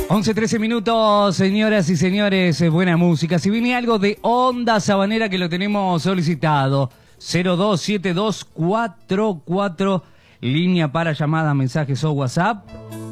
11:13 minutos, señoras y señores, buena música. Si viene algo de Onda Sabanera que lo tenemos solicitado, 027244, línea para llamadas, mensajes o WhatsApp.